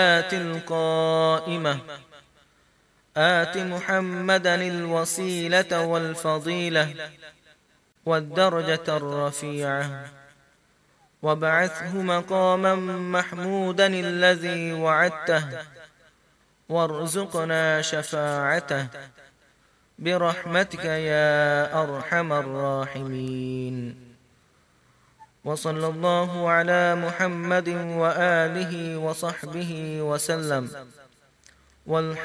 القائمة آت محمدا الوسيلة والفضيلة والدرجة الرفيعة وابعثه مقاما محمودا الذي وعدته وارزقنا شفاعته برحمتك يا أرحم الراحمين. وصلى الله على محمد وآله وصحبه وسلم.